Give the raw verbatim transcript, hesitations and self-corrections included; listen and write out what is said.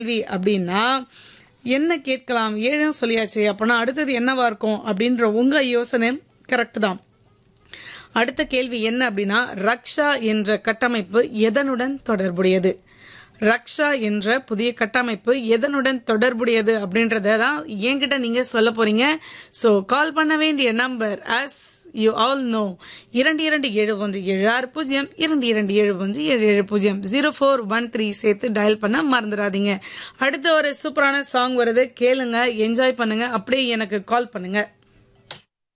கேள்வி அப்படின்னா என்ன கேட்கலாம்? ஏழும் சொல்லியாச்சு, அப்பனா அடுத்தது என்னவா இருக்கும் அப்படின்ற உங்க யோசனை கரெக்ட் தான். அடுத்த கேள்வி என்ன அப்படின்னா, ரக்ஷா என்ற கட்டமைப்பு எதனுடன் தொடர்புடையது? ரக்ஷா என்ற புதிய கட்டமைப்பு எதனுடன் தொடர்புடையது அப்படின்றத தான் என்கிட்ட நீங்க சொல்ல போறீங்க. ஸோ கால் பண்ண வேண்டிய number as you all know இரண்டு இரண்டு ஏழு ஒன்று ஏழு ஆறு பூஜ்ஜியம் இரண்டு இரண்டு ஏழு ஒன்று ஏழு ஏழு பூஜ்ஜியம் ஜீரோ ஃபோர் ஒன் த்ரீ சேர்த்து டயல் பண்ண மறந்துடாதீங்க. அடுத்த ஒரு சூப்பரான சாங் வருது, கேளுங்க, என்ஜாய் பண்ணுங்க, அப்படியே எனக்கு கால் பண்ணுங்க.